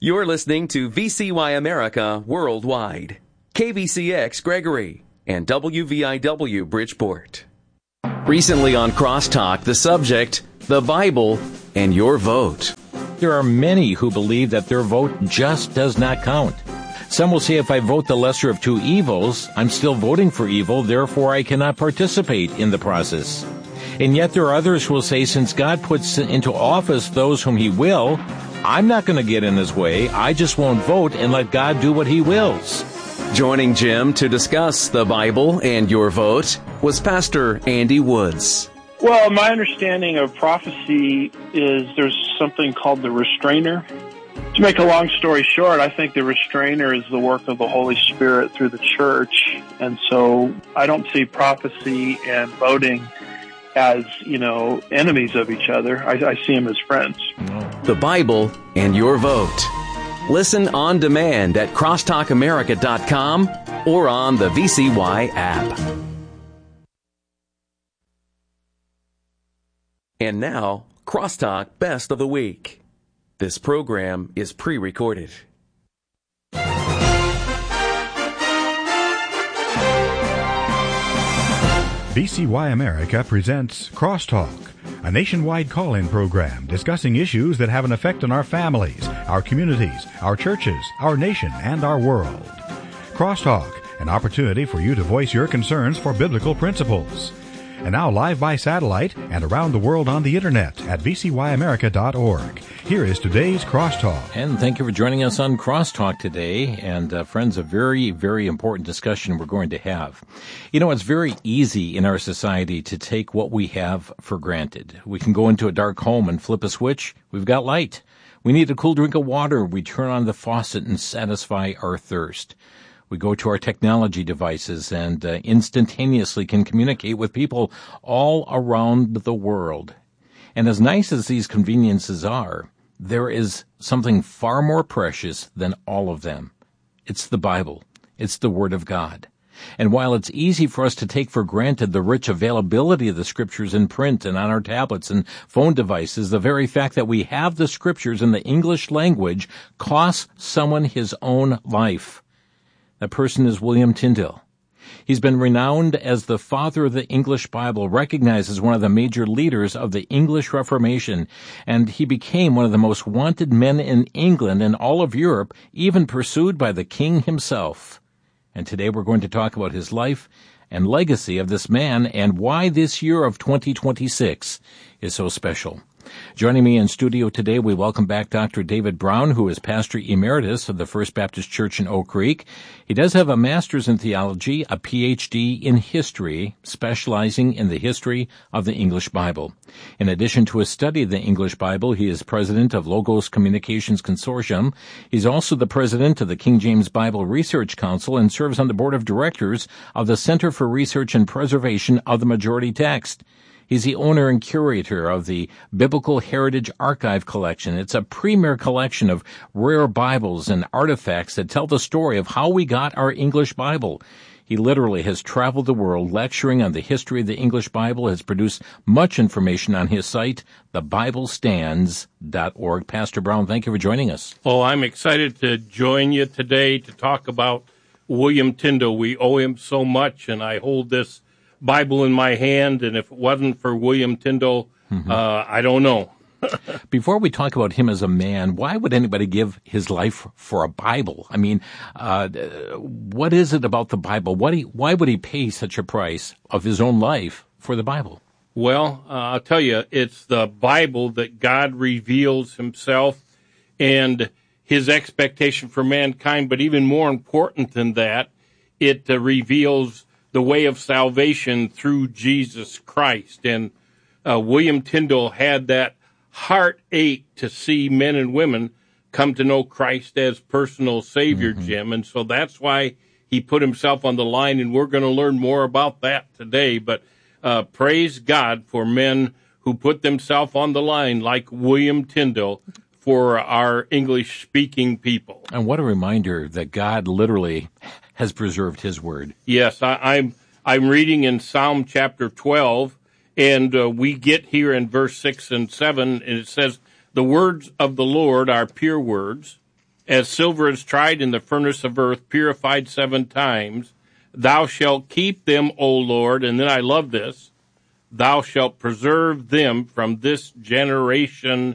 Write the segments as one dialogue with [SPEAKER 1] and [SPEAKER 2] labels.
[SPEAKER 1] You're listening to VCY America Worldwide, KVCX Gregory, and WVIW Bridgeport. Recently on Crosstalk, the subject, the Bible and your vote.
[SPEAKER 2] There are many who believe that their vote just does not count. Some will say if I vote the lesser of two evils, I'm still voting for evil, therefore I cannot participate in the process. And yet there are others who will say since God puts into office those whom He will, I'm not going to get in His way. I just won't vote and let God do what He wills.
[SPEAKER 1] Joining Jim to discuss the Bible and your vote was Pastor Andy Woods.
[SPEAKER 3] Well, my understanding of prophecy is there's something called the restrainer. To make a long story short, I think the restrainer is the work of the Holy Spirit through the church. And so I don't see prophecy and voting as, enemies of each other. I see them as friends.
[SPEAKER 1] The Bible and your vote. Listen on demand at crosstalkamerica.com or on the VCY app. And now, Crosstalk Best of the Week. This program is pre-recorded.
[SPEAKER 4] VCY America presents Crosstalk, a nationwide call-in program discussing issues that have an effect on our families, our communities, our churches, our nation, and our world. Crosstalk, an opportunity for you to voice your concerns for biblical principles. And now live by satellite and around the world on the internet at vcyamerica.org. Here is today's Crosstalk.
[SPEAKER 2] And thank you for joining us on Crosstalk today. And friends, a very, very important discussion we're going to have. It's very easy in our society to take what we have for granted. We can go into a dark home and flip a switch. We've got light. We need a cool drink of water. We turn on the faucet and satisfy our thirst. We go to our technology devices and instantaneously can communicate with people all around the world. And as nice as these conveniences are, there is something far more precious than all of them. It's the Bible. It's the Word of God. And while it's easy for us to take for granted the rich availability of the Scriptures in print and on our tablets and phone devices, the very fact that we have the Scriptures in the English language costs someone his own life. That person is William Tyndale. He's been renowned as the father of the English Bible, recognized as one of the major leaders of the English Reformation, and he became one of the most wanted men in England and all of Europe, even pursued by the king himself. And today we're going to talk about his life and legacy of this man and why this year of 2026 is so special. Joining me in studio today, we welcome back Dr. David Brown, who is pastor emeritus of the First Baptist Church in Oak Creek. He does have a master's in theology, a PhD in history, specializing in the history of the English Bible. In addition to his study of the English Bible, he is president of Logos Communications Consortium. He's also the president of the King James Bible Research Council and serves on the board of directors of the Center for Research and Preservation of the Majority Text. He's the owner and curator of the Biblical Heritage Archive Collection. It's a premier collection of rare Bibles and artifacts that tell the story of how we got our English Bible. He literally has traveled the world lecturing on the history of the English Bible, has produced much information on his site, thebiblestands.org. Pastor Brown, thank you for joining us.
[SPEAKER 5] Oh, I'm excited to join you today to talk about William Tyndale. We owe him so much, and I hold this Bible in my hand, and if it wasn't for William Tyndale, I don't know.
[SPEAKER 2] Before we talk about him as a man, why would anybody give his life for a Bible? I mean, what is it about the Bible? Why would he pay such a price of his own life for the Bible?
[SPEAKER 5] Well, I'll tell you, it's the Bible that God reveals himself and his expectation for mankind, but even more important than that, it reveals the way of salvation through Jesus Christ. And William Tyndale had that heartache to see men and women come to know Christ as personal Savior, Jim. And so that's why he put himself on the line, and we're going to learn more about that today. But praise God for men who put themselves on the line like William Tyndale for our English-speaking people.
[SPEAKER 2] And what a reminder that God literally has preserved his word.
[SPEAKER 5] Yes, I'm reading in Psalm chapter 12, and we get here in verse 6 and 7, and it says, "The words of the Lord are pure words, as silver is tried in the furnace of earth, purified 7 times. Thou shalt keep them, O Lord, and then I love this, thou shalt preserve them from this generation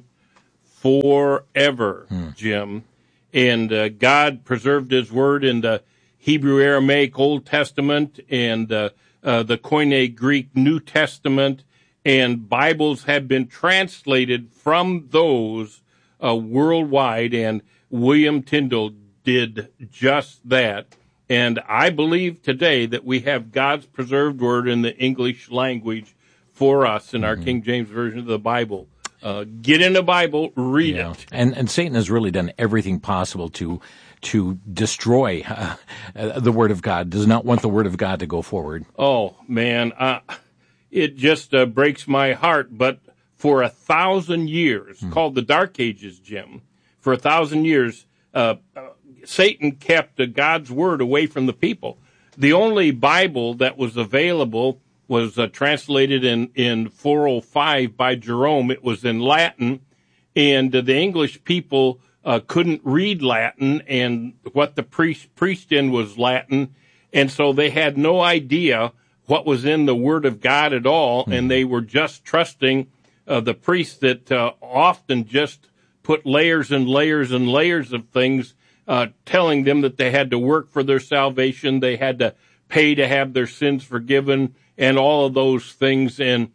[SPEAKER 5] forever, Jim. And God preserved his word in the Hebrew Aramaic Old Testament and the Koine Greek New Testament, and Bibles have been translated from those worldwide, and William Tyndale did just that. And I believe today that we have God's preserved word in the English language for us in our King James Version of the Bible. Get in the Bible, read it.
[SPEAKER 2] And Satan has really done everything possible to destroy the Word of God, does not want the Word of God to go forward.
[SPEAKER 5] Oh, man, it just breaks my heart. But for 1,000 years, called the Dark Ages, Jim, for 1,000 years, Satan kept God's Word away from the people. The only Bible that was available was translated in 405 by Jerome. It was in Latin, and the English people couldn't read Latin, and what the priest preached in was Latin, and so they had no idea what was in the Word of God at all, and they were just trusting the priests that often just put layers and layers and layers of things, telling them that they had to work for their salvation, they had to pay to have their sins forgiven, and all of those things. And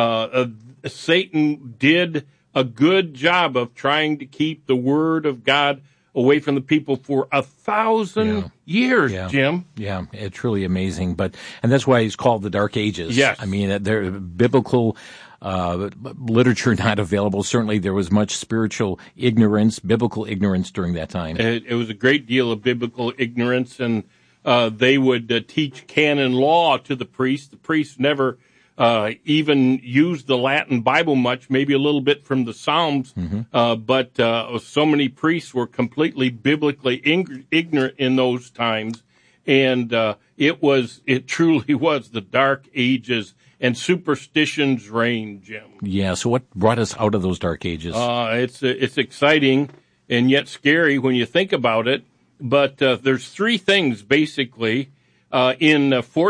[SPEAKER 5] Satan did a good job of trying to keep the Word of God away from the people for 1,000 years, Jim.
[SPEAKER 2] Yeah, it's truly amazing. And that's why he's called the Dark Ages.
[SPEAKER 5] Yes.
[SPEAKER 2] I mean, there biblical literature not available. Certainly there was much spiritual ignorance, biblical ignorance during that time.
[SPEAKER 5] It was a great deal of biblical ignorance, and they would teach canon law to the priests. The priests never even used the Latin Bible much, maybe a little bit from the Psalms, but so many priests were completely biblically ignorant in those times, and it truly was the Dark Ages, and superstitions reigned, Jim.
[SPEAKER 2] Yeah, so what brought us out of those Dark Ages?
[SPEAKER 5] It's exciting and yet scary when you think about it, but there's 3 things, basically. In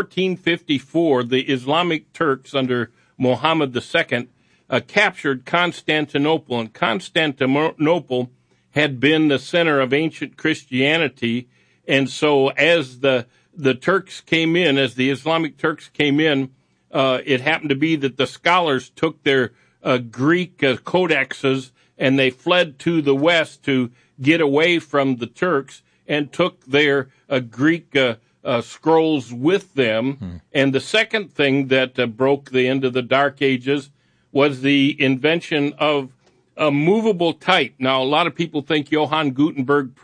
[SPEAKER 5] 1454, the Islamic Turks under Muhammad II captured Constantinople, and Constantinople had been the center of ancient Christianity. And so as the Turks came in, as the Islamic Turks came in, it happened to be that the scholars took their Greek codexes and they fled to the west to get away from the Turks and took their Greek scrolls with them. And the second thing that broke the end of the Dark Ages was the invention of a movable type. Now, a lot of people think Johann Gutenberg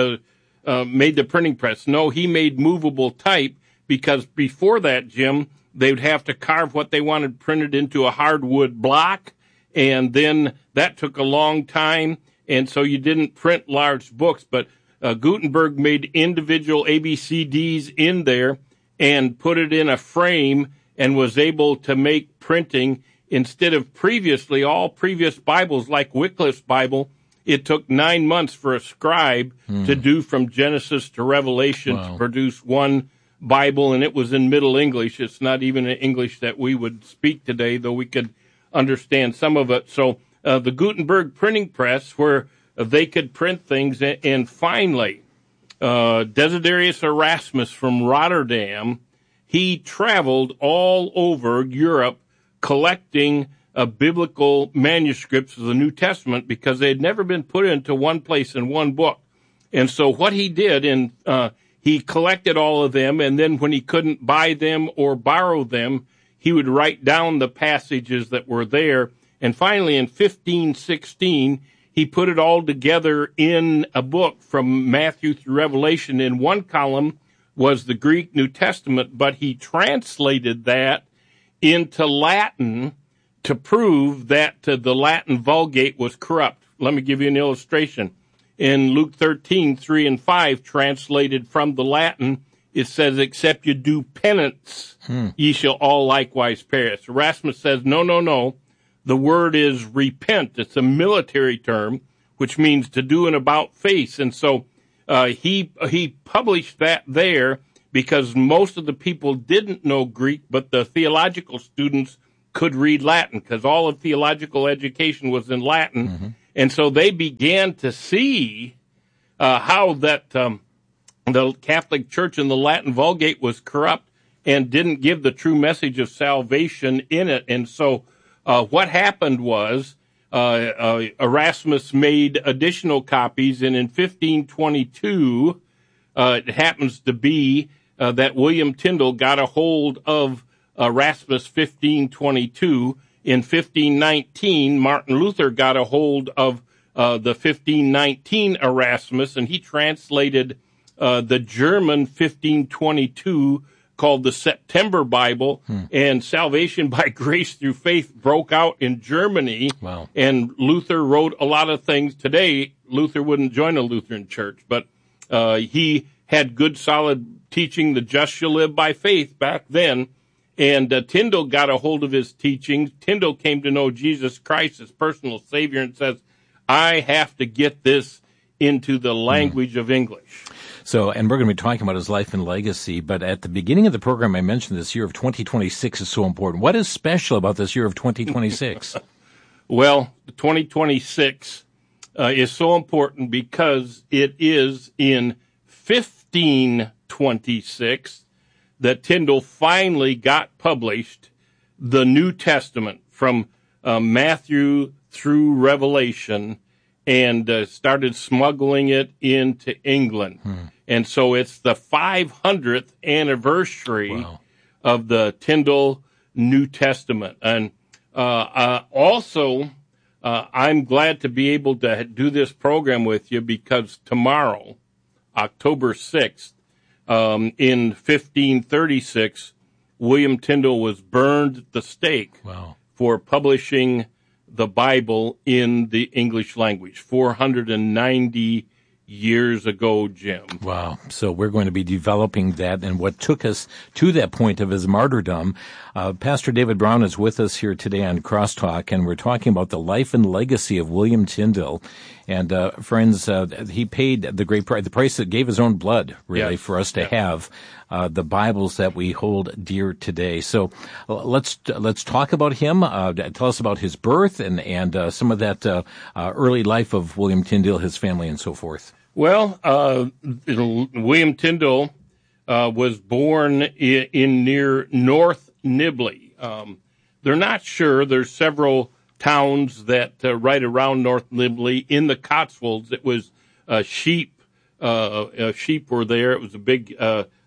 [SPEAKER 5] made the printing press. No, he made movable type, because before that, Jim, they would have to carve what they wanted printed into a hardwood block, and then that took a long time, and so you didn't print large books. But Gutenberg made individual ABCDs in there and put it in a frame and was able to make printing instead of previously, all previous Bibles like Wycliffe's Bible, it took 9 months for a scribe to do from Genesis to Revelation to produce one Bible, and it was in Middle English. It's not even in English that we would speak today, though we could understand some of it. So the Gutenberg printing press, where they could print things, and finally, Desiderius Erasmus from Rotterdam, he traveled all over Europe collecting biblical manuscripts of the New Testament, because they had never been put into one place in one book. And so what he did, he collected all of them, and then when he couldn't buy them or borrow them, he would write down the passages that were there. And finally, in 1516, he put it all together in a book from Matthew through Revelation. In one column was the Greek New Testament, but he translated that into Latin to prove that the Latin Vulgate was corrupt. Let me give you an illustration. In Luke 13:3 and 5, translated from the Latin, it says, "Except you do penance, ye shall all likewise perish." Erasmus says, no. The word is repent. It's a military term. which means to do an about face. And so he published that there because most of the people didn't know Greek, but the theological students could read Latin because all of theological education was in Latin. Mm-hmm. And so they began to see how that the Catholic Church in the Latin Vulgate was corrupt and didn't give the true message of salvation in it. And so what happened was Erasmus made additional copies, and in 1522, it happens to be that William Tyndale got a hold of Erasmus 1522. In 1519, Martin Luther got a hold of the 1519 Erasmus, and he translated the German 1522 called the September Bible, and salvation by grace through faith broke out in Germany.
[SPEAKER 2] Wow.
[SPEAKER 5] And Luther wrote a lot of things. Today, Luther wouldn't join a Lutheran church, but he had good, solid teaching, the just shall live by faith back then. And Tyndale got a hold of his teachings. Tyndale came to know Jesus Christ as personal Savior and says, I have to get this into the language of English.
[SPEAKER 2] So, and we're going to be talking about his life and legacy, but at the beginning of the program, I mentioned this year of 2026 is so important. What is special about this year of 2026?
[SPEAKER 5] Well, 2026 is so important because it is in 1526 that Tyndale finally got published the New Testament from Matthew through Revelation and started smuggling it into England. And so it's the 500th anniversary of the Tyndale New Testament. And also, I'm glad to be able to do this program with you because tomorrow, October 6th, in 1536, William Tyndale was burned at the stake for publishing the Bible in the English language, 490 years ago, Jim.
[SPEAKER 2] Wow. So we're going to be developing that and what took us to that point of his martyrdom. Pastor David Brown is with us here today on Crosstalk, and we're talking about the life and legacy of William Tyndale. And friends, he paid the great price, the price that gave his own blood, really, for us to have the Bibles that we hold dear today. So let's talk about him. Tell us about his birth and some of that early life of William Tyndale, his family, and so forth.
[SPEAKER 5] Well, William Tyndale was born in near North Nibley. They're not sure. There's several towns that right around North Nibley in the Cotswolds. It was sheep. Sheep were there. It was a big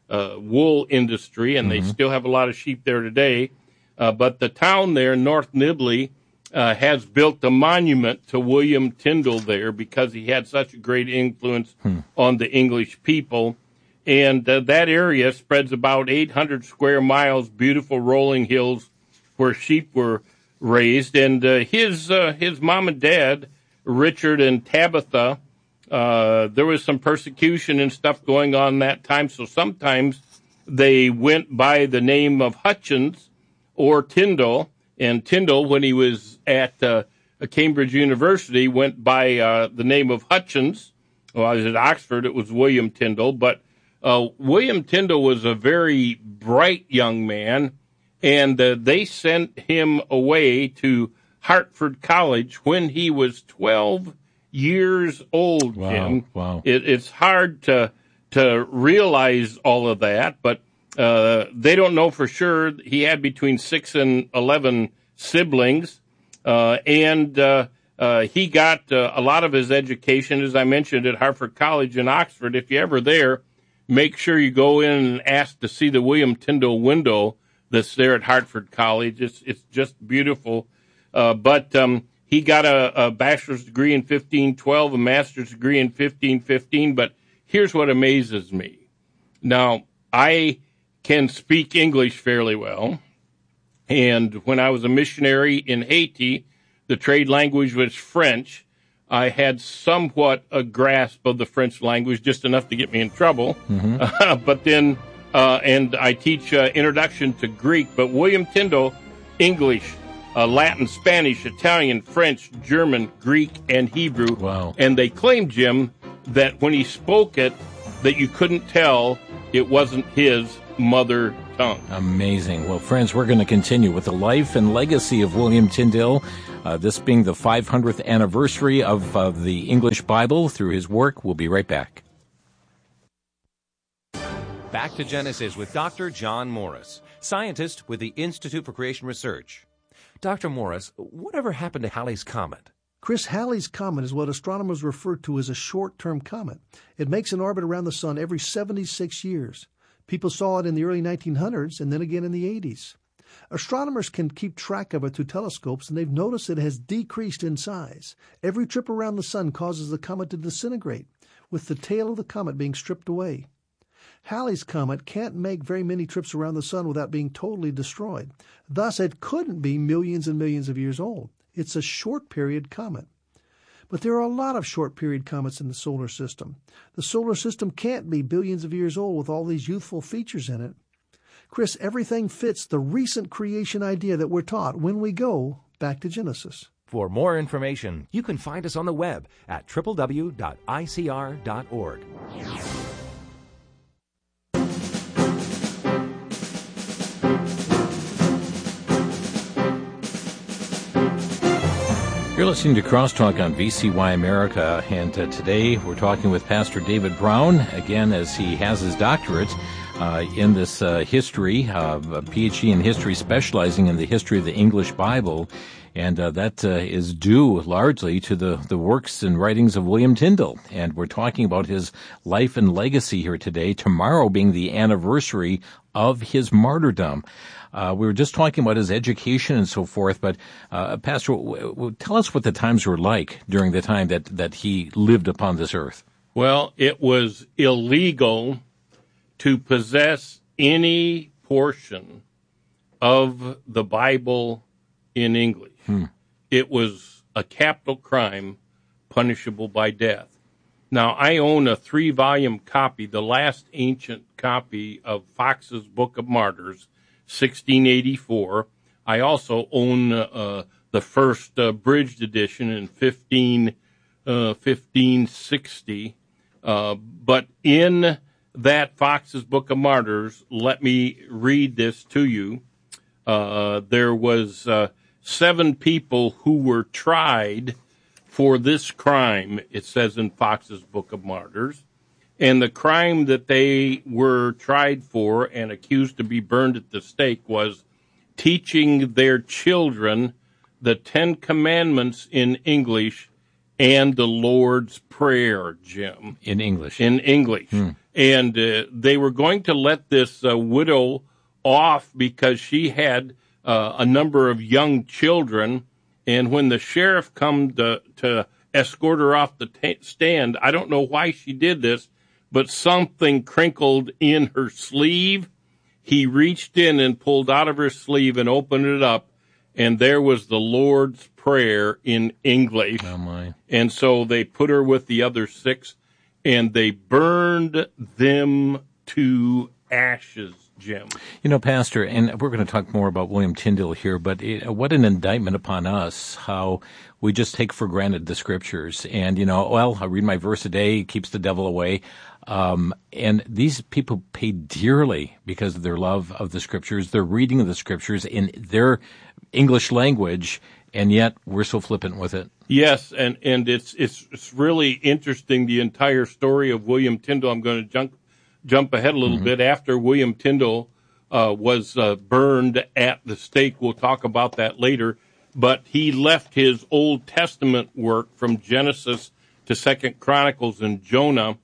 [SPEAKER 5] wool industry, and they still have a lot of sheep there today. But the town there, North Nibley, has built a monument to William Tyndale there because he had such a great influence on the English people. And that area spreads about 800 square miles, beautiful rolling hills where sheep were raised. And his mom and dad, Richard and Tabitha, there was some persecution and stuff going on that time. So sometimes they went by the name of Hutchins or Tyndale. And Tyndale, when he was at Cambridge University, went by the name of Hutchins. Well, I was at Oxford, it was William Tyndale. But William Tyndale was a very bright young man, and they sent him away to Hartford College when he was 12 years old, Jim.
[SPEAKER 2] Wow.
[SPEAKER 5] It's hard to realize all of that, but they don't know for sure. He had between 6 and 11 siblings, and he got a lot of his education, as I mentioned, at Hartford College in Oxford. If you're ever there, make sure you go in and ask to see the William Tyndale window that's there at Hartford College. It's just beautiful. But he got a bachelor's degree in 1512, a master's degree in 1515. But here's what amazes me. Now, I can speak English fairly well. And when I was a missionary in Haiti, the trade language was French. I had somewhat a grasp of the French language, just enough to get me in trouble. But then, and I teach Introduction to Greek. But William Tyndale, English, Latin, Spanish, Italian, French, German, Greek, and Hebrew.
[SPEAKER 2] Wow.
[SPEAKER 5] And they claimed, Jim, that when he spoke it, that you couldn't tell it wasn't his mother tongue.
[SPEAKER 2] Amazing. Well, friends, we're going to continue with the life and legacy of William Tyndale, this being the 500th anniversary of the English Bible through his work. We'll be right back.
[SPEAKER 6] Back to Genesis with Dr. John Morris, scientist with the Institute for Creation Research. Dr. Morris, whatever happened to Halley's Comet?
[SPEAKER 7] Chris, Halley's Comet is what astronomers refer to as a short-term comet. It makes an orbit around the sun every 76 years. People saw it in the early 1900s and then again in the 80s. Astronomers can keep track of it through telescopes, and they've noticed it has decreased in size. Every trip around the sun causes the comet to disintegrate, with the tail of the comet being stripped away. Halley's Comet can't make very many trips around the sun without being totally destroyed. Thus, it couldn't be millions and millions of years old. It's a short-period comet. But there are a lot of short-period comets in the solar system. The solar system can't be billions of years old with all these youthful features in it. Chris, everything fits the recent creation idea that we're taught when we go back to Genesis.
[SPEAKER 6] For more information, you can find us on the web at www.icr.org.
[SPEAKER 2] You're listening to Crosstalk on VCY America, and today we're talking with Pastor David Brown, again, as he has his doctorate in this history, a PhD in history, specializing in the history of the English Bible, and that is due largely to the works and writings of William Tyndale. And we're talking about his life and legacy here today, tomorrow being the anniversary of his martyrdom. We were just talking about his education and so forth, but Pastor, tell us what the times were like during the time that he lived upon this earth.
[SPEAKER 5] Well, it was illegal to possess any portion of the Bible in English. It was a capital crime punishable by death. Now, I own a 3-volume copy, the last ancient copy of Fox's Book of Martyrs, 1684. I also own the first abridged edition in 1560. But in that Fox's Book of Martyrs, let me read this to you. There was 7 people who were tried for this crime, it says in Fox's Book of Martyrs. And the crime that they were tried for and accused to be burned at the stake was teaching their children the 10 Commandments in English and the Lord's Prayer, Jim.
[SPEAKER 2] In English.
[SPEAKER 5] In English. And they were going to let this widow off because she had a number of young children. And when the sheriff come to escort her off the stand, I don't know why she did this, but something crinkled in her sleeve. He reached in and pulled out of her sleeve and opened it up, and there was the Lord's Prayer in English.
[SPEAKER 2] Oh, my.
[SPEAKER 5] And so they put her with the other 6, and they burned them to ashes, Jim.
[SPEAKER 2] You know, Pastor, and we're going to talk more about William Tyndale here, but what an indictment upon us, how we just take for granted the Scriptures. And, I read my verse a day, it keeps the devil away. And these people pay dearly because of their love of the Scriptures, their reading of the Scriptures in their English language, and yet we're so flippant with it.
[SPEAKER 5] Yes, and it's really interesting, the entire story of William Tyndale. I'm going to jump ahead a little bit. After William Tyndale was burned at the stake, we'll talk about that later, but he left his Old Testament work from Genesis to 2nd Chronicles and Jonah,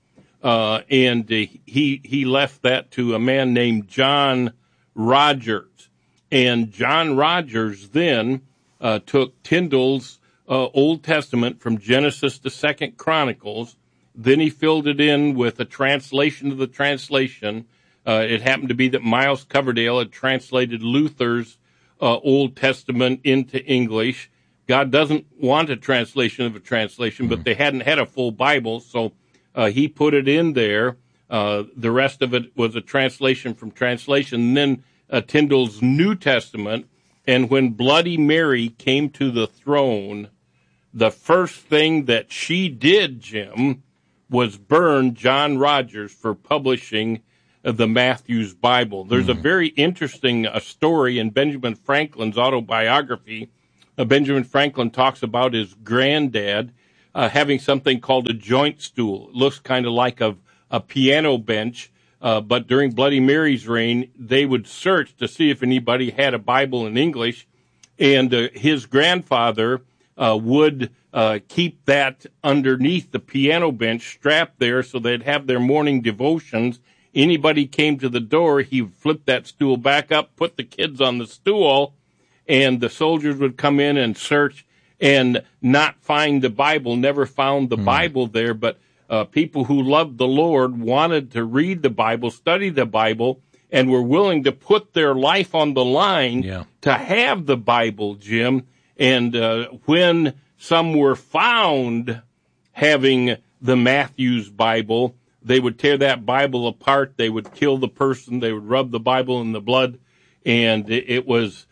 [SPEAKER 5] and he left that to a man named John Rogers. And John Rogers then took Tyndale's Old Testament from Genesis to 2nd Chronicles. Then he filled it in with a translation of the translation. It happened to be that Miles Coverdale had translated Luther's Old Testament into English. God doesn't want a translation of a translation, but they hadn't had a full Bible, so he put it in there. The rest of it was a translation from translation. And then Tyndale's New Testament, And when Bloody Mary came to the throne, the first thing that she did, Jim, was burn John Rogers for publishing the Matthew's Bible. There's a very interesting story in Benjamin Franklin's autobiography. Benjamin Franklin talks about his granddad having something called a joint stool. It looks kind of like a piano bench, but during Bloody Mary's reign, they would search to see if anybody had a Bible in English, and his grandfather would keep that underneath the piano bench, strapped there, so they'd have their morning devotions. Anybody came to the door, he would flip that stool back up, put the kids on the stool, and the soldiers would come in and search and not find the Bible, never found the Bible there, but people who loved the Lord wanted to read the Bible, study the Bible, and were willing to put their life on the line to have the Bible, Jim. And when some were found having the Matthew's Bible, they would tear that Bible apart. They would kill the person. They would rub the Bible in the blood. And it was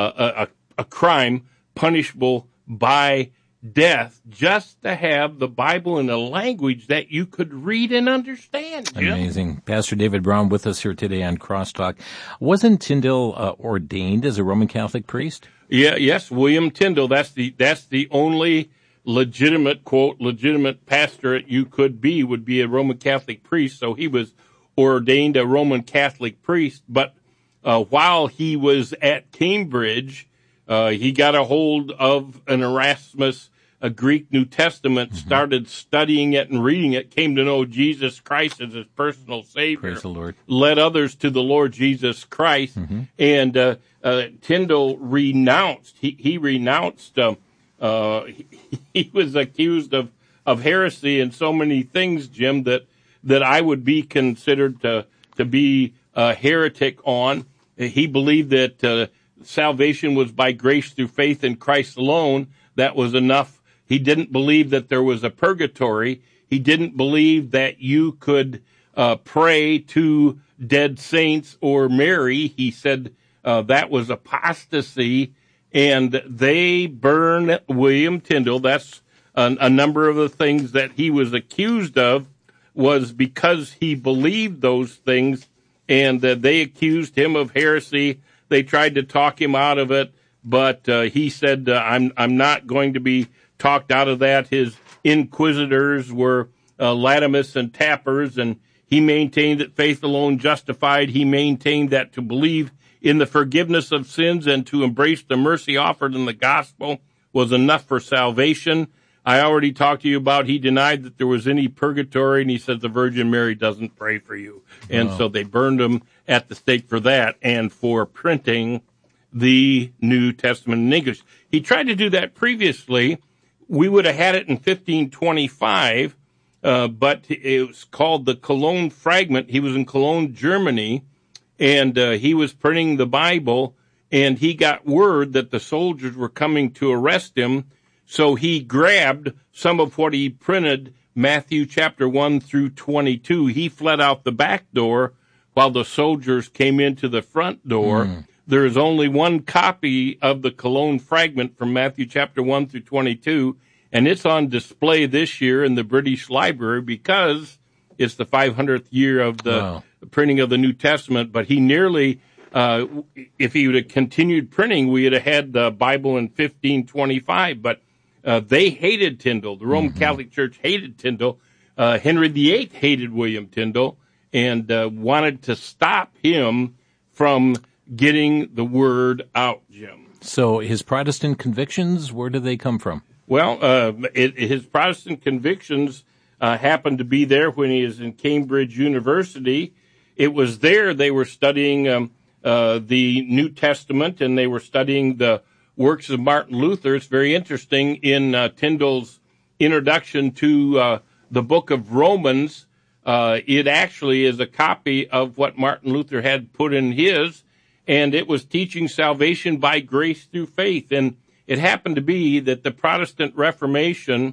[SPEAKER 5] a crime punishable by death just to have the Bible in a language that you could read and understand, Jim.
[SPEAKER 2] Amazing. Pastor David Brown with us here today on Crosstalk. Wasn't Tyndale ordained as a Roman Catholic priest?
[SPEAKER 5] Yes, William Tyndale. That's the only legitimate, quote, legitimate pastorate you could be, would be a Roman Catholic priest. So he was ordained a Roman Catholic priest. But while he was at Cambridge, he got a hold of an Erasmus, a Greek New Testament, started studying it and reading it, came to know Jesus Christ as his personal Savior.
[SPEAKER 2] Praise the Lord.
[SPEAKER 5] Led others to the Lord Jesus Christ. And Tyndale renounced. He renounced. He was accused of heresy and so many things, Jim, that I would be considered to be a heretic on. He believed that salvation was by grace through faith in Christ alone. That was enough. He didn't believe that there was a purgatory. He didn't believe that you could pray to dead saints or Mary. He said that was apostasy, and they burned William Tyndale. That's a number of the things that he was accused of was because he believed those things, and they accused him of heresy. They tried to talk him out of it, but he said, I'm not going to be talked out of that. His inquisitors were Latimus and Tappers, and he maintained that faith alone justified. He maintained that to believe in the forgiveness of sins and to embrace the mercy offered in the gospel was enough for salvation. I already talked to you about he denied that there was any purgatory, and he said the Virgin Mary doesn't pray for you. And so they burned him at the stake for that and for printing the New Testament in English. He tried to do that previously. We would have had it in 1525, but it was called the Cologne Fragment. He was in Cologne, Germany, and he was printing the Bible, and he got word that the soldiers were coming to arrest him. So he grabbed some of what he printed, Matthew chapter 1 through 22. He fled out the back door while the soldiers came into the front door. There is only one copy of the Cologne Fragment from Matthew chapter 1 through 22, and it's on display this year in the British Library because it's the 500th year of the printing of the New Testament. But he nearly, if he would have continued printing, we would have had the Bible in 1525. But they hated Tyndale. The Roman Catholic Church hated Tyndale. Henry VIII hated William Tyndale and wanted to stop him from getting the word out, Jim.
[SPEAKER 2] So his Protestant convictions, where do they come from?
[SPEAKER 5] Well, his Protestant convictions happened to be there when he was in Cambridge University. It was there they were studying the New Testament, and they were studying the works of Martin Luther. It's very interesting in Tyndale's introduction to the book of Romans. It actually is a copy of what Martin Luther had put in his, and it was teaching salvation by grace through faith. And it happened to be that the Protestant Reformation,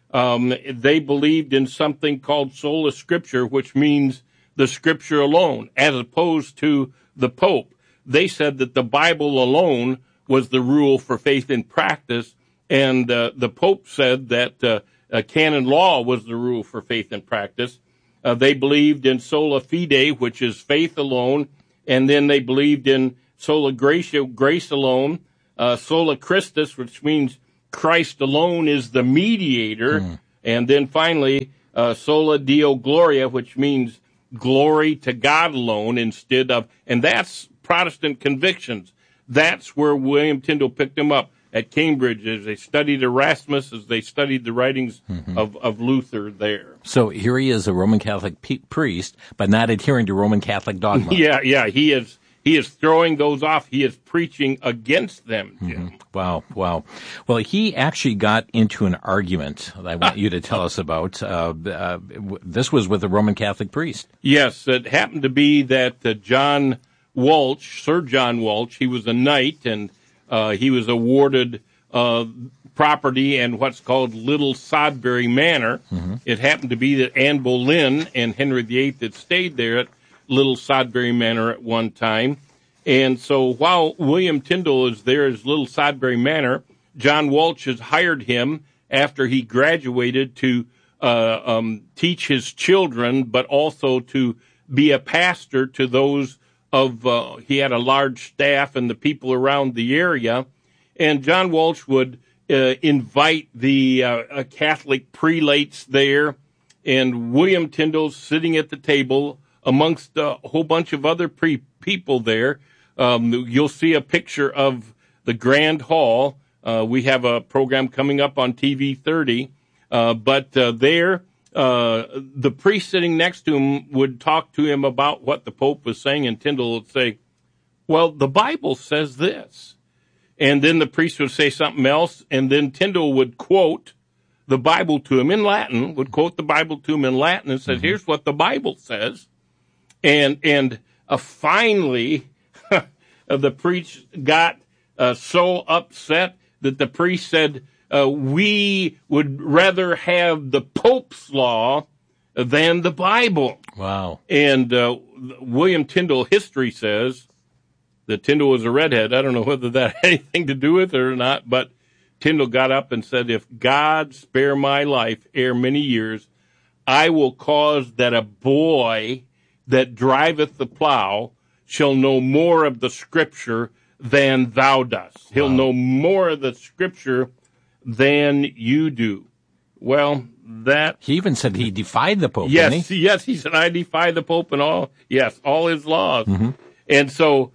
[SPEAKER 5] they believed in something called sola scriptura, which means the scripture alone, as opposed to the Pope. They said that the Bible alone was the rule for faith in practice, and the Pope said that canon law was the rule for faith in practice. They believed in sola fide, which is faith alone, and then they believed in sola gratia, grace alone, sola Christus, which means Christ alone is the mediator, and then finally sola Deo Gloria, which means glory to God alone instead of, and that's Protestant convictions. That's where William Tyndale picked them up at Cambridge as they studied Erasmus, as they studied the writings of Luther there.
[SPEAKER 2] So here he is, a Roman Catholic priest, but not adhering to Roman Catholic dogma.
[SPEAKER 5] Yeah, he is throwing those off. He is preaching against them, Jim.
[SPEAKER 2] Wow. Well, he actually got into an argument that I want you to tell us about. This was with a Roman Catholic priest.
[SPEAKER 5] Yes, it happened to be that Sir John Walsh, he was a knight, and he was awarded property and what's called Little Sodbury Manor. It happened to be that Anne Boleyn and Henry VIII had stayed there at Little Sodbury Manor at one time. And so while William Tyndale is there at Little Sodbury Manor, John Walsh has hired him after he graduated to teach his children, but also to be a pastor to those he had a large staff and the people around the area. And John Walsh would invite the Catholic prelates there, and William Tyndale sitting at the table amongst a whole bunch of other people there. You'll see a picture of the Grand Hall. We have a program coming up on TV 30, but there the priest sitting next to him would talk to him about what the Pope was saying, and Tyndale would say, well, the Bible says this. And then the priest would say something else, and then Tyndale would quote the Bible to him in Latin, and said, here's what the Bible says. And finally, the priest got so upset that the priest said, we would rather have the Pope's law than the Bible.
[SPEAKER 2] Wow.
[SPEAKER 5] And William Tyndale history says that Tyndale was a redhead. I don't know whether that had anything to do with it or not, but Tyndale got up and said, if God spare my life ere many years, I will cause that a boy that driveth the plow shall know more of the Scripture than thou dost. He'll know more of the Scripture than you do. Well, that... He
[SPEAKER 2] even said he defied the Pope,
[SPEAKER 5] yes,
[SPEAKER 2] didn't he?
[SPEAKER 5] Yes, he said, I defy the Pope and all his laws. And so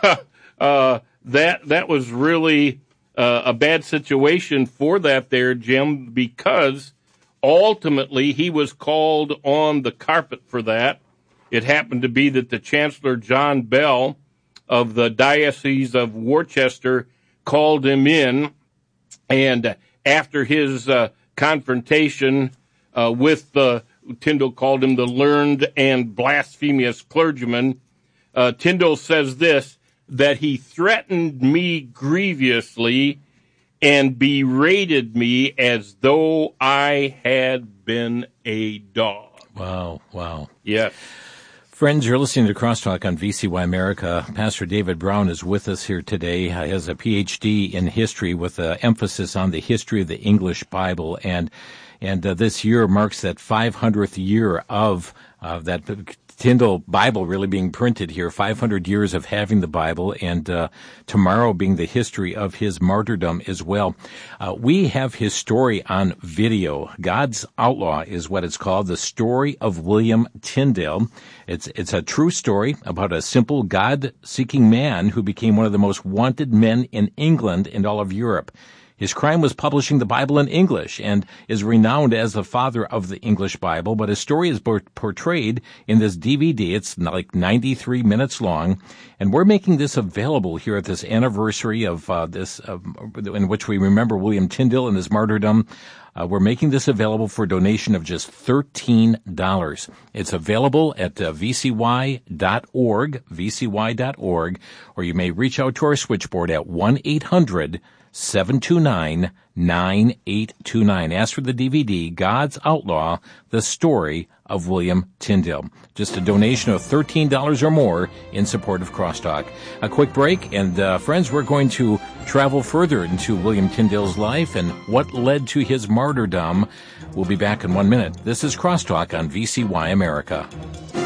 [SPEAKER 5] that was really a bad situation for that there, Jim, because ultimately he was called on the carpet for that. It happened to be that the Chancellor John Bell of the Diocese of Worcester called him in, and after his confrontation with Tyndale called him the learned and blasphemous clergyman, Tyndale says this, that he threatened me grievously and berated me as though I had been a dog.
[SPEAKER 2] Wow.
[SPEAKER 5] Yes.
[SPEAKER 2] Friends, you're listening to Crosstalk on VCY America. Pastor David Brown is with us here today. He has a PhD in history with an emphasis on the history of the English Bible. And this year marks that 500th year of that Tyndale Bible really being printed here, 500 years of having the Bible, and tomorrow being the history of his martyrdom as well. We have his story on video. God's Outlaw is what it's called, the story of William Tyndale. It's a true story about a simple God-seeking man who became one of the most wanted men in England and all of Europe. His crime was publishing the Bible in English and is renowned as the father of the English Bible, but his story is portrayed in this DVD. It's like 93 minutes long, and we're making this available here at this anniversary of in which we remember William Tyndale and his martyrdom. We're making this available for a donation of just $13. It's available at vcy.org, or you may reach out to our switchboard at 1-800 729-9829. Ask for the DVD, God's Outlaw, The Story of William Tyndale. Just a donation of $13 or more in support of Crosstalk. A quick break, and friends, we're going to travel further into William Tyndale's life and what led to his martyrdom. We'll be back in 1 minute. This is Crosstalk on VCY America.